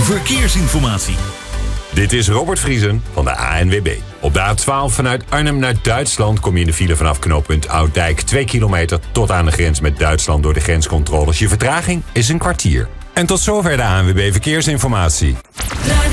verkeersinformatie. Dit is Robert Vriesen van de ANWB. Op de A12 vanuit Arnhem naar Duitsland kom je in de file vanaf knooppunt Ouddijk 2 kilometer tot aan de grens met Duitsland door de grenscontroles. Je vertraging is een kwartier. En tot zover de ANWB Verkeersinformatie.